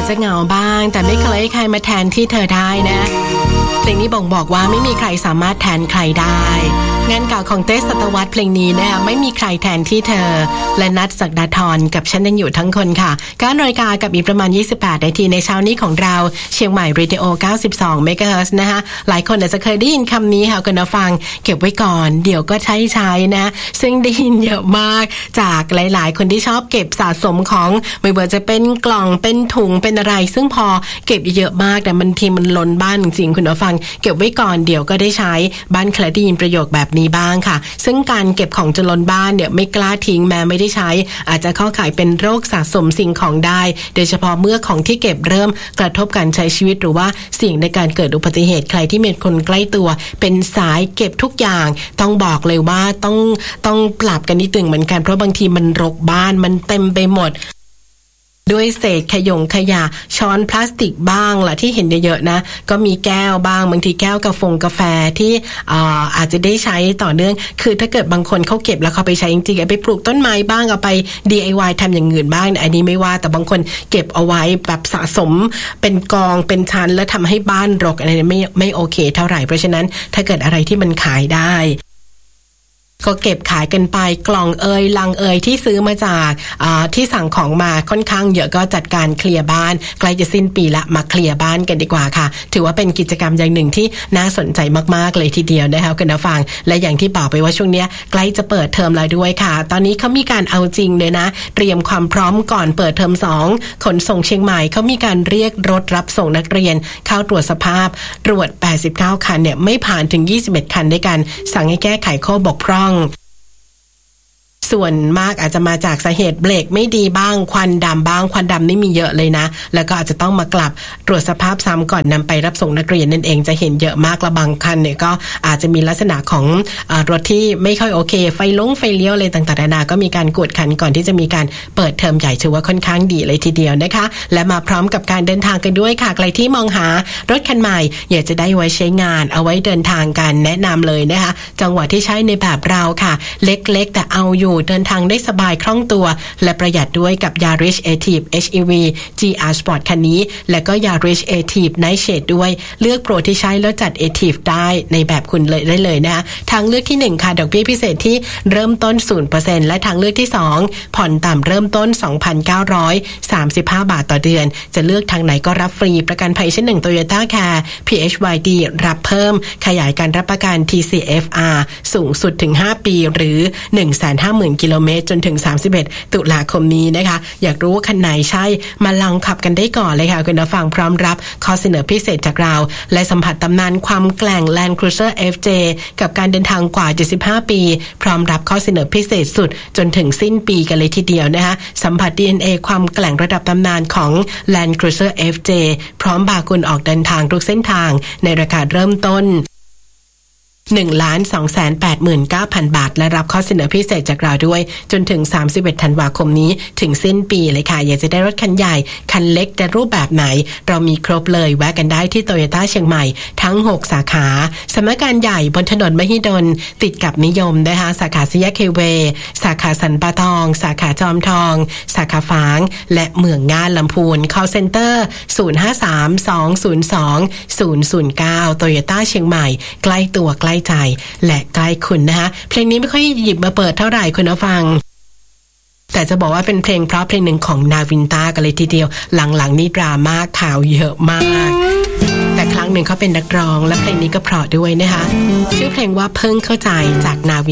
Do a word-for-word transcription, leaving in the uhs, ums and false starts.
จะเหงาบ้างแต่ไม่เคยให้ใครมาแทนที่เธอได้นะเพลงนี้บ่งบอกว่าไม่มีใครสามารถแทนใครได้งานเก่าของเต้ศตวรรษเพลงนี้นะคะไม่มีใครแทนที่เธอและนัทศักดาธรกับฉันยังอยู่ทั้งคนค่ะก้านรายการกับอีกประมาณยี่สิบแปดนาทีในเช้านี้ของเราเชียงใหม่เรดิโอเก้าสิบสองเมกะเฮิรตซ์นะคะหลายคนอาจจะเคยได้ยินคำนี้ค่ะคุณผู้ฟังเก็บไว้ก่อนเดี๋ยวก็ใช้ใช้นะซึ่งได้ยินเยอะมากจากหลายๆคนที่ชอบเก็บสะสมของไม่ว่าจะเป็นกล่องเป็นถุงเป็นอะไรซึ่งพอเก็บเยอะมากแต่บางทีมันล้นบ้านจริงๆคุณผู้ฟังเก็บไว้ก่อนเดี๋ยวก็ได้ใช้บ้านใครได้ยินประโยคแบบนี้บ้างค่ะซึ่งการเก็บของจนล้นบ้านเนี่ยไม่กล้าทิ้งแม้ไม่ได้ใช้อาจจะเข้าข่ายเป็นโรคสะสมสิ่งของได้โดยเฉพาะเมื่อของที่เก็บเริ่มกระทบการใช้ชีวิตหรือว่าเสี่ยงในการเกิดอุบัติเหตุใครที่มีคนใกล้ตัวเป็นสายเก็บทุกอย่างต้องบอกเลยว่าต้องต้องปรับกันนิดนึงเหมือนกันเพราะบางทีมันรกบ้านมันเต็มไปหมดด้วยเศษขยงขยะช้อนพลาสติกบ้างล่ะที่เห็นเยอะๆนะก็มีแก้วบ้างบางทีแก้วกาแฟกาแฟที่อ่าอาจจะได้ใช้ต่อเนื่องคือถ้าเกิดบางคนเขาเก็บแล้วเขาไปใช้จริงๆเอาไปปลูกต้นไม้บ้างเอาไป ดี ไอ วาย ทำอย่างอื่นบ้างอันนี้ไม่ว่าแต่บางคนเก็บเอาไว้แบบสะสมเป็นกองเป็นชั้นแล้วทำให้บ้านรกอะไรไม่ไม่โอเคเท่าไหร่เพราะฉะนั้นถ้าเกิดอะไรที่มันขายได้ก็เก็บขายกันไปกล่องเอยลังเอยที่ซื้อมาจากที่สั่งของมาค่อนข้างเยอะก็จัดการเคลียร์บ้านใกล้จะสิ้นปีละมาเคลียร์บ้านกันดีกว่าค่ะถือว่าเป็นกิจกรรมอย่างหนึ่งที่น่าสนใจมากๆเลยทีเดียวนะคะคุณผู้ฟังและอย่างที่บอกไปว่าช่วงนี้ใกล้จะเปิดเทอมแล้วด้วยค่ะตอนนี้เขามีการเอาจริงเลยนะเตรียมความพร้อมก่อนเปิดเทอมสองขนส่งเชียงใหม่เขามีการเรียกรถรับส่งนักเรียนเข้าตรวจสภาพตรวจแปดสิบเก้าคันเนี่ยไม่ผ่านถึงยี่สิบเอ็ดคันด้วยกันสั่งให้แก้ไขข้อบกพร่องส่วนมากอาจจะมาจากสาเหตุเบรกไม่ดีบ้างควันดำบ้างควันดำนี่มีเยอะเลยนะแล้วก็อาจจะต้องมากลับตรวจสภาพซ้ำก่อนนำไปรับส่งนักเรียนนั่นเองจะเห็นเยอะมากและบางคันเนี่ยก็อาจจะมีลักษณะของเอ่อรถที่ไม่ค่อยโอเคไฟลงไฟเลี้ยวอะไรต่างๆนานาก็มีการกวดขันก่อนที่จะมีการเปิดเทอมใหญ่ถือว่าค่อนข้างดีเลยทีเดียวนะคะและมาพร้อมกับการเดินทางกันด้วยค่ะใครที่มองหารถคันใหม่อยากจะได้ไว้ใช้งานเอาไว้เดินทางกันแนะนำเลยนะคะจังหวะที่ใช้ในแบบเราค่ะเล็กๆแต่เอาอยู่เดินทางได้สบายคล่องตัวและประหยัดด้วยกับ Yaris Active เอช อี วี จี อาร์ Sport คันนี้และก็ Yaris Active Night Shade ด้วยเลือกโปรที่ใช้แล้วจัด Active ได้ในแบบคุณเลยได้เลยนะทางเลือกที่หนึ่งค่ะดอกเบี้ยพิเศษที่เริ่มต้น ศูนย์เปอร์เซ็นต์ และทางเลือกที่สองผ่อนต่ำเริ่มต้น สองพันเก้าร้อยสามสิบห้า บาทต่อเดือนจะเลือกทางไหนก็รับฟรีประกันภัยชั้นหนึ่ง Toyota Care พี เอช วาย ดี รับเพิ่มขยายการรับประกัน ที ซี เอฟ อาร์ สูงสุดถึงห้าปีหรือ หนึ่งแสนห้าหมื่น กิโลเมตรจนถึงสามสิบเอ็ดตุลาคมนี้นะคะอยากรู้ว่าคันไหนใช่มาลองขับกันได้ก่อนเลยค่ะคุณผู้ฟังพร้อมรับข้อเสนอพิเศษจากเราและสัมผัสตำนานความแกร่ง Land Cruiser เอฟ เจ กับการเดินทางกว่าเจ็ดสิบห้าปีพร้อมรับข้อเสนอพิเศษสุดจนถึงสิ้นปีกันเลยทีเดียวนะคะสัมผัส ดี เอ็น เอ ความแกร่งระดับตำนานของ Land Cruiser เอฟ เจ พร้อมพาคุณออกเดินทางทุกเส้นทางในราคาเริ่มต้นหนึ่งล้านสองแสนแปดหมื่นเก้าพัน บาทและรับข้อเสนอพิเศษจากเราด้วยจนถึงสามสิบเอ็ดธันวาคมนี้ถึงสิ้นปีเลยค่ะอยากจะได้รถคันใหญ่คันเล็กแต่รูปแบบไหนเรามีครบเลยแวะกันได้ที่ Toyota เชียงใหม่ทั้งหกสาขาสำนักงานใหญ่บนถนนมหิดลติดกับนิยมนะคะสาขาสี่แยกเคเวสาขาสันป่าทองสาขาจอมทองสาขาฝางและเมืองง่านลำพูน call center ศูนย์ ห้า สาม สอง ศูนย์ สอง ศูนย์ ศูนย์ เก้า Toyota เชียงใหม่ใกล้ตัวใกล้ใจและใกล้คุณนะคะเพลงนี้ไม่ค่อยหยิบมาเปิดเท่าไหร่คุณผู้ฟังแต่จะบอกว่าเป็นเพลงเพราะเพลงหนึ่งของนาวินต้ากันเลยทีเดียวหลังๆนี่ดราม่าข่าวเยอะมากแต่ครั้งหนึ่งเขาเป็นนักร้องและเพลงนี้ก็เพราะด้วยนะคะชื่อเพลงว่าเพิ่งเข้าใจจากนาวิน